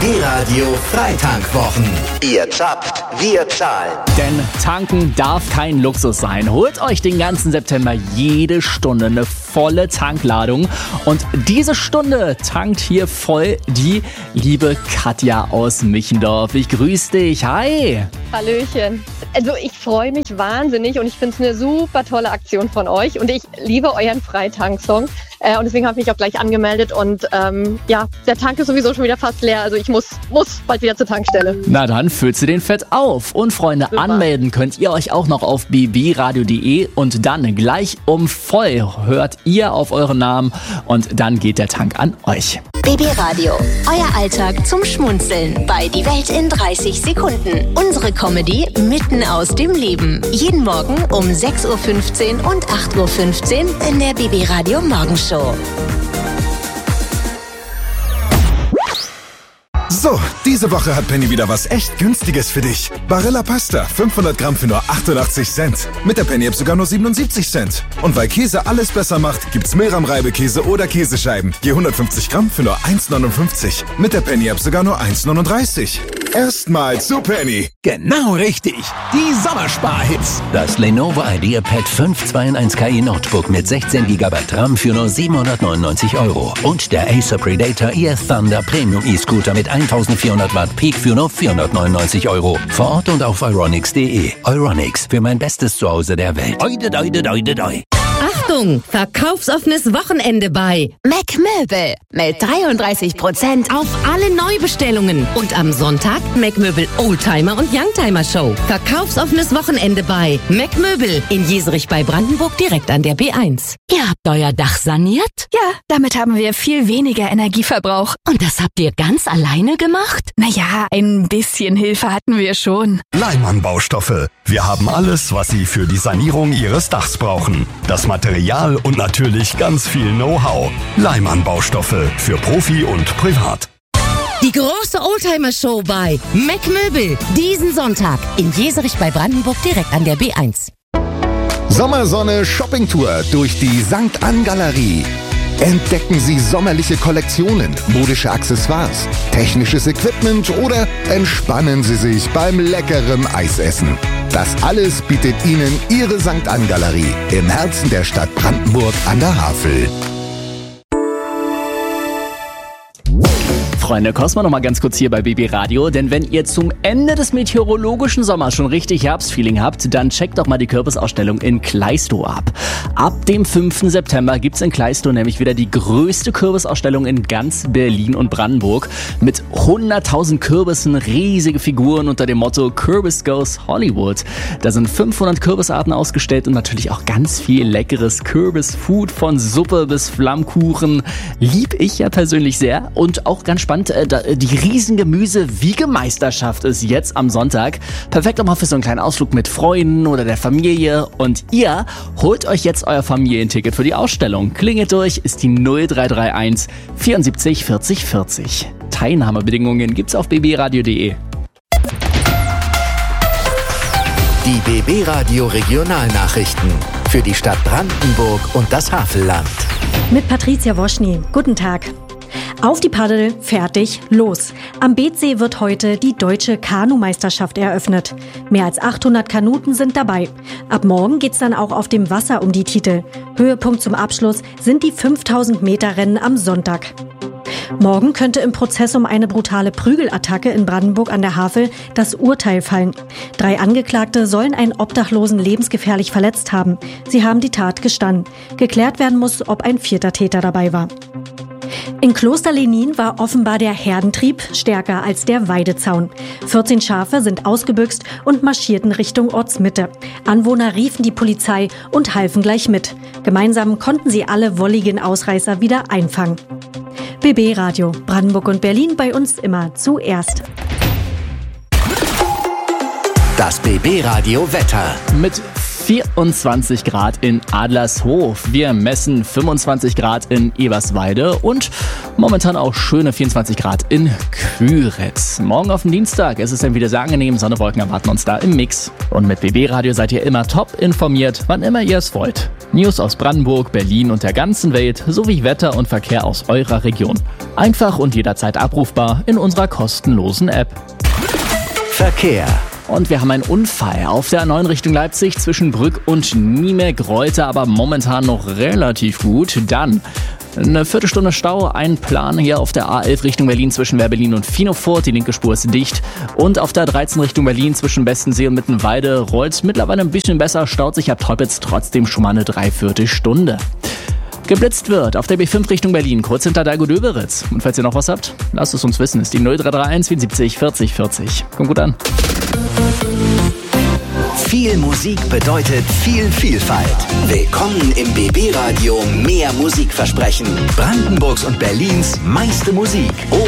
BB Radio Freitankwwochen. Ihr zappt, wir zahlen. Denn tanken darf kein Luxus sein. Holt euch den ganzen September jede Stunde eine volle Tankladung. Und diese Stunde tankt hier voll die liebe Katja aus Michendorf. Ich grüße dich. Hi. Hallöchen. Also ich freue mich wahnsinnig und ich finde es eine super tolle Aktion von euch. Und ich liebe euren Freitanksong. Und deswegen habe ich mich auch gleich angemeldet. Und der Tank ist sowieso schon wieder fast leer. Also ich muss bald wieder zur Tankstelle. Na dann füllt sie den Fett auf. Und Freunde, super. Anmelden könnt ihr euch auch noch auf bbradio.de. Und dann gleich um voll hört ihr auf euren Namen. Und dann geht der Tank an euch. BB Radio, euer Alltag zum Schmunzeln bei Die Welt in 30 Sekunden. Unsere Comedy mitten aus dem Leben. Jeden Morgen um 6.15 Uhr und 8.15 Uhr in der BB Radio Morgenshow. So, diese Woche hat Penny wieder was echt Günstiges für dich. Barilla Pasta, 500 Gramm für nur 88 Cent. Mit der Penny-App sogar nur 77 Cent. Und weil Käse alles besser macht, gibt's Milram-Reibekäse oder Käsescheiben. Je 150 Gramm für nur 1,59. Mit der Penny-App sogar nur 1,39. Erstmal zu Penny. Genau richtig. Die Sommersparhits. Das Lenovo IdeaPad 5 2-in-1 KI Notebook mit 16 GB RAM für nur 799 €. Und der Acer Predator Air Thunder Premium E-Scooter mit 1400 Watt Peak für nur 499 €. Vor Ort und auf euronics.de. Euronics, für mein bestes Zuhause der Welt. Oide, doide, doide, doi. Achtung, verkaufsoffenes Wochenende bei Macmöbel mit 33% auf alle Neubestellungen. Und am Sonntag Macmöbel Oldtimer und Youngtimer Show. Verkaufsoffenes Wochenende bei Macmöbel in Jeserich bei Brandenburg direkt an der B1. Ihr habt euer Dach saniert? Ja, damit haben wir viel weniger Energieverbrauch. Und das habt ihr ganz alleine gemacht? Naja, ein bisschen Hilfe hatten wir schon. Leimann Baustoffe. Wir haben alles, was Sie für die Sanierung Ihres Dachs brauchen. Das Material und natürlich ganz viel Know-how. Leimann Baustoffe für Profi und Privat. Die große Oldtimer-Show bei Macmöbel. Diesen Sonntag in Jeserich bei Brandenburg direkt an der B1. Sommersonne Shoppingtour durch die St. Ann Galerie. Entdecken Sie sommerliche Kollektionen, modische Accessoires, technisches Equipment oder entspannen Sie sich beim leckeren Eisessen. Das alles bietet Ihnen Ihre St. Ann Galerie im Herzen der Stadt Brandenburg an der Havel. Freunde, kosten wir noch mal ganz kurz hier bei BB Radio, denn wenn ihr zum Ende des meteorologischen Sommers schon richtig Herbstfeeling habt, dann checkt doch mal die Kürbisausstellung in Kleistow ab. Ab dem 5. September gibt's in Kleistow nämlich wieder die größte Kürbisausstellung in ganz Berlin und Brandenburg mit 100.000 Kürbissen, riesige Figuren unter dem Motto Kürbis Goes Hollywood. Da sind 500 Kürbisarten ausgestellt und natürlich auch ganz viel leckeres Kürbisfood von Suppe bis Flammkuchen. Lieb ich ja persönlich sehr und auch ganz spannend. Die Riesengemüse-Wiegemeisterschaft ist jetzt am Sonntag. Perfekt auch mal für so einen kleinen Ausflug mit Freunden oder der Familie. Und ihr holt euch jetzt euer Familienticket für die Ausstellung. Klingelt durch, ist die 0331 74 40 40. Teilnahmebedingungen gibt's auf bbradio.de. Die BB Radio Regionalnachrichten für die Stadt Brandenburg und das Havelland. Mit Patricia Woschny. Guten Tag. Auf die Paddel, fertig, los. Am Beetsee wird heute die Deutsche Kanumeisterschaft eröffnet. Mehr als 800 Kanuten sind dabei. Ab morgen geht's dann auch auf dem Wasser um die Titel. Höhepunkt zum Abschluss sind die 5000 Meter Rennen am Sonntag. Morgen könnte im Prozess um eine brutale Prügelattacke in Brandenburg an der Havel das Urteil fallen. 3 Angeklagte sollen einen Obdachlosen lebensgefährlich verletzt haben. Sie haben die Tat gestanden. Geklärt werden muss, ob ein 4. Täter dabei war. In Kloster Lenin war offenbar der Herdentrieb stärker als der Weidezaun. 14 Schafe sind ausgebüxt und marschierten Richtung Ortsmitte. Anwohner riefen die Polizei und halfen gleich mit. Gemeinsam konnten sie alle wolligen Ausreißer wieder einfangen. BB Radio, Brandenburg und Berlin, bei uns immer zuerst. Das BB Radio Wetter. Mit 24 Grad in Adlershof. Wir messen 25 Grad in Eberswalde und Momentan auch schöne 24 Grad in Küritz. Morgen auf den Dienstag ist es dann wieder sehr angenehm. Sonne, Wolken erwarten uns da im Mix. Und mit BB Radio seid ihr immer top informiert, wann immer ihr es wollt. News aus Brandenburg, Berlin und der ganzen Welt sowie Wetter und Verkehr aus eurer Region. Einfach und jederzeit abrufbar in unserer kostenlosen App. Verkehr. Und wir haben einen Unfall auf der A9 Richtung Leipzig zwischen Brück und Niemek, rollte aber momentan noch relativ gut. Dann eine Viertelstunde Stau, ein Plan hier auf der A11 Richtung Berlin zwischen Werbelin und Finofurt. Die linke Spur ist dicht. Und auf der A13 Richtung Berlin zwischen Bestensee und Mittenwalde rollt es mittlerweile ein bisschen besser, staut sich ab Teupitz trotzdem schon mal eine Dreiviertelstunde. Geblitzt wird auf der B5 Richtung Berlin, kurz hinter Dago-Döberitz. Und falls ihr noch was habt, lasst es uns wissen. Ist die 0331 74 40 40. Kommt gut an. Viel Musik bedeutet viel Vielfalt. Willkommen im BB Radio Mehr Musikversprechen. Brandenburgs und Berlins meiste Musik.